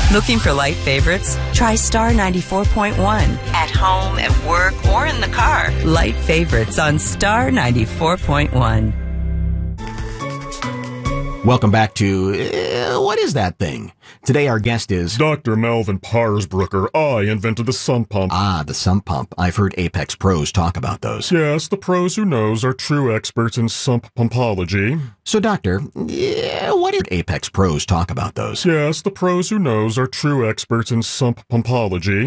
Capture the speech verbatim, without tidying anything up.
Looking for light favorites? Try Star ninety-four point one. At home, at work, or in the car. Light favorites on Star ninety-four point one. Welcome back to, uh, what is that thing? Today our guest is... Doctor Melvin Parsbrucker. I invented the sump pump. Ah, the sump pump. I've heard Apex pros talk about those. Yes, the pros who knows are true experts in sump pumpology. So, Doctor, yeah, what did Apex pros talk about those? Yes, the pros who knows are true experts in sump pumpology.